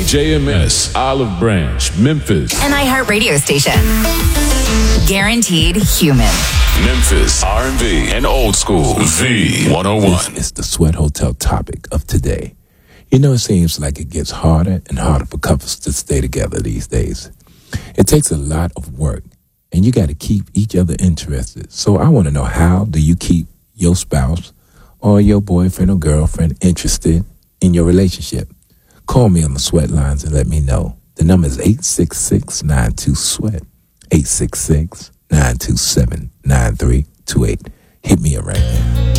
WJMS, Olive Branch, Memphis. An iHeart radio station. Guaranteed human. Memphis, R&B, and old school. Z101. This is the Sweat Hotel topic of today. You know, it seems like it gets harder and harder for couples to stay together these days. It takes a lot of work, and you got to keep each other interested. So I want to know, how do you keep your spouse or your boyfriend or girlfriend interested in your relationship? Call me on the Sweat lines and let me know. The number is 866-92-SWEAT, 866-927-9328. Hit me up right now.